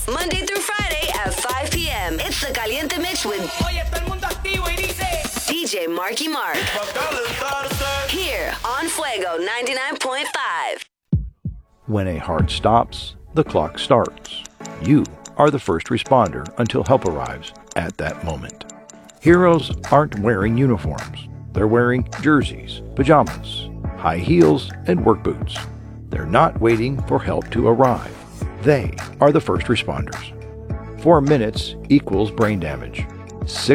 Monday through Friday at 5 p.m. It's the Caliente Mix with Oye, todo el mundo activo y dice DJ Marky Mark. Here on Fuego 99.5. When a heart stops, the clock starts. You are the first responder until help arrives at that moment. Heroes aren't wearing uniforms. They're wearing jerseys, pajamas, high heels, and work boots. They're not waiting for help to arrive. They are the first responders. 4 minutes equals brain damage.